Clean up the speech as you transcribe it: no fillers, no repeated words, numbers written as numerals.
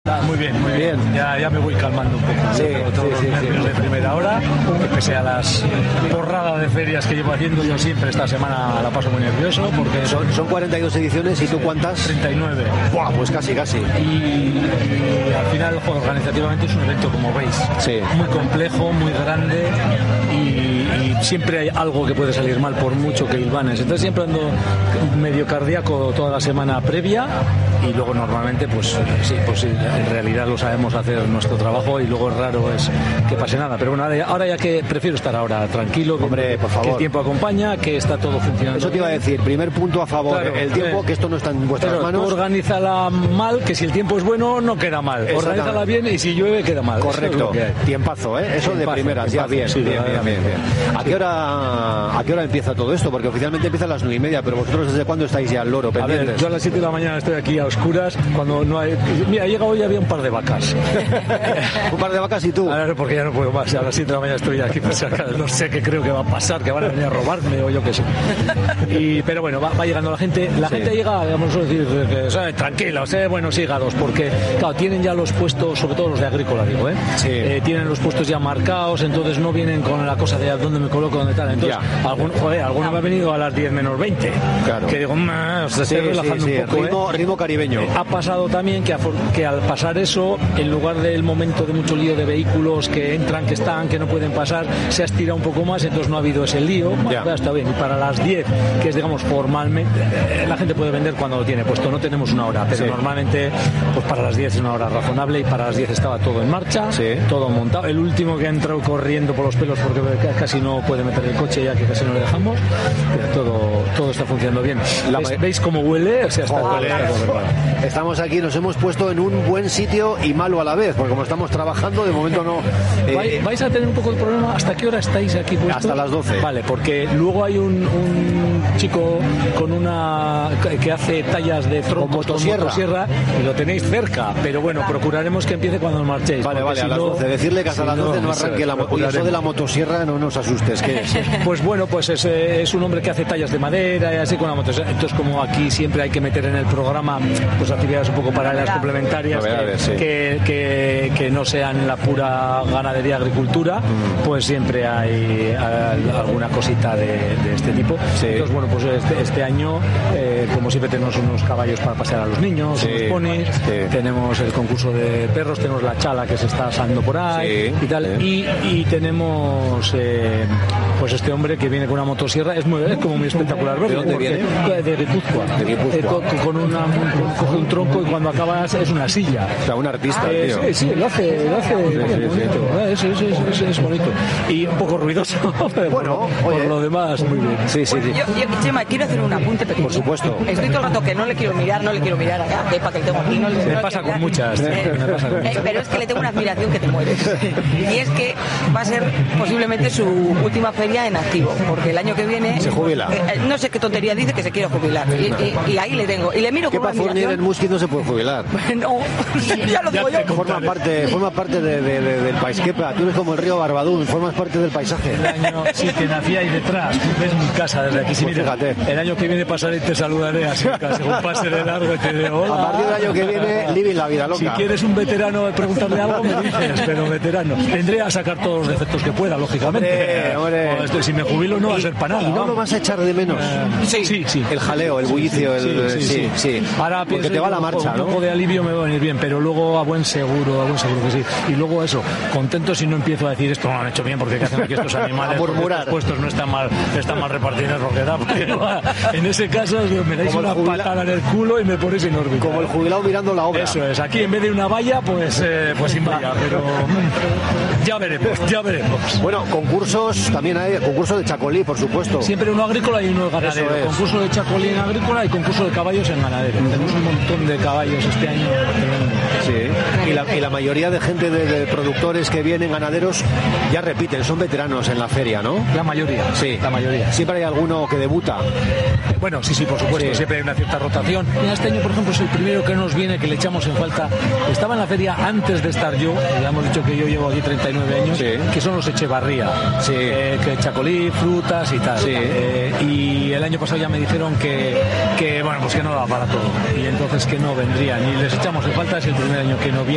Muy bien, muy bien. Ya me voy calmando un poco. Sí, todos los nervios de primera hora, que pese a las porradas de ferias que llevo haciendo, yo siempre esta semana la paso muy nervioso porque son 42 ediciones. ¿Y tú cuántas? 39. Buah, pues casi. Y al final, organizativamente es un evento, como veis, muy complejo, muy grande y siempre hay algo que puede salir mal por mucho que hilvanes. Entonces siempre ando medio cardíaco toda la semana previa y luego normalmente pues en realidad lo sabemos hacer nuestro trabajo y luego es raro es que pase nada. Pero bueno, ahora ya que prefiero estar ahora tranquilo, hombre, por favor, que el tiempo acompaña, que está todo funcionando. Eso te iba a decir, primer punto a favor, claro, el tiempo, que esto no está en vuestras manos. Tú organízala mal, que si el tiempo es bueno no queda mal. Organízala bien y si llueve queda mal. Correcto, tiempazo, eso de primeras, ya bien. ¿A qué hora empieza todo esto? Porque oficialmente empieza a las 9:30, pero vosotros ¿desde cuándo estáis ya al loro pendientes? A ver, yo a las 7 de la mañana estoy aquí a oscuras, cuando no hay... Mira, he llegado hoy y había un par de vacas. ¿Un par de vacas y tú? A ver, porque ya no puedo más, a las 7 de la mañana estoy aquí, pues, no sé qué creo que va a pasar, que van a venir a robarme o yo qué sé. Pero bueno, va llegando la gente llega, vamos a decir, tranquilos, bueno, sígalos, porque claro, tienen ya los puestos, sobre todo los de agrícola, digo, tienen los puestos ya marcados, entonces no vienen con la cosa de a dónde me coloco, dónde tal. Entonces, alguno me ha venido a las 10 menos 20. Claro. Que digo, se estoy relajando un poco. Ritmo caribeño. Ha pasado también que al pasar eso, en lugar del momento de mucho lío de vehículos que entran, que no pueden pasar, se ha estirado un poco más, entonces no ha habido ese lío. Bueno, está bien. Y para las 10, que es, digamos, formalmente, la gente puede vender cuando lo tiene puesto. No tenemos una hora, pero normalmente, pues para las 10 es una hora razonable y para las 10 estaba todo en marcha, todo montado. El último que ha entrado corriendo por los pelos porque casi no puede meter el coche ya que casi no le dejamos, todo está funcionando bien. ¿Veis cómo huele? O sea, Estamos aquí, nos hemos puesto en un buen sitio y malo a la vez, porque como estamos trabajando, de momento no... ¿Vais a tener un poco el problema? ¿Hasta qué hora estáis aquí puestos? Hasta las 12. Vale, porque luego hay un chico con que hace tallas de troncos con motosierra y lo tenéis cerca, pero bueno, procuraremos que empiece cuando os marchéis. Vale, a las 12. Decirle que hasta las 12 no arranque la moto. Y eso de la motosierra no nos asustes, ¿qué es? Pues bueno, pues es un hombre que hace tallas de madera y así con la motosierra. Entonces, como aquí siempre hay que meter en el programa pues actividades un poco paralelas complementarias que no sean la pura ganadería, agricultura, pues siempre hay alguna cosita de este tipo. Entonces, bueno, pues este año, como siempre, tenemos unos caballos para pasear a los niños, unos ponis, tenemos el concurso de perros, tenemos la chala que se está asando por ahí y tal, y tenemos pues este hombre que viene con una motosierra, es como muy espectacular verlo. ¿De dónde viene? De Guipúzcoa. Coge un tronco y cuando acabas es una silla. O sea, un artista, tío. Sí, lo hace bonito. Es bonito. Y un poco ruidoso, pero bueno, por lo demás, muy bien. Sí. Yo, Chema, quiero hacer un apunte pequeño. Por supuesto. Estoy todo el rato que no le quiero mirar acá, para que le tengo aquí. Me pasa con muchas. Pero es que le tengo una admiración que te mueres. Y es que va a ser posiblemente su última feria en activo, porque el año que viene... Se jubila. No sé qué tontería dice, que se quiere jubilar. Y ahí le tengo. Y le miro con una admiración. ¿Qué para en Musquis no se puede jubilar? No, ya lo digo yo. Forma parte del país. Tú eres como el río Barbadún, formas parte del paisaje. El año que nací ahí detrás, ves mi casa desde aquí. Pues fíjate. El año que viene pasaré y te saludaré así, según pase de largo y te digo hola. A partir del año que viene, living la vida loca. Si quieres un veterano preguntarle algo, me dices, pero veterano. Tendré a sacar todos los defectos que pueda, lógicamente. Hombre. Si me jubilo no va a ser para nada. ¿Y no lo vas a echar de menos? Sí. El jaleo, el bullicio, sí. Ahora porque te va la marcha, ¿no? Un poco de alivio me va a venir bien, pero luego a buen seguro que sí. Y luego eso, contento si no empiezo a decir esto no lo han hecho bien, porque ¿qué hacen aquí estos animales? A murmurar. Los puestos no están mal repartidos lo que da. En ese caso me dais una patada en el culo y me ponéis en órbita. Como el jubilado mirando la obra. Eso es, aquí en vez de una valla, pues sin valla, pero ya veremos. Bueno, concursos, también hay concurso de chacolí, por supuesto. Siempre uno agrícola y uno ganadero. Concurso de chacolí en agrícola y concurso de caballos en ganadero. Tenemos un montón de caballos este año. Sí. Y la mayoría de gente de productores que vienen, ganaderos, ya repiten, son veteranos en la feria, ¿no? La mayoría. Sí. La mayoría. Siempre hay alguno que debuta. Bueno, sí, por supuesto. Sí. Siempre hay una cierta rotación. Mira, este año, por ejemplo, es el primero que nos viene, que le echamos en falta. Estaba en la feria antes de estar yo, ya hemos dicho que yo llevo aquí 39 años, que son los Echevarría. Sí. Que chacolí, frutas y tal. Sí. Y el año pasado ya me dijeron que bueno, pues que no daba para todo. Y entonces que no vendrían. Y les echamos en falta, es el primer año que no viene.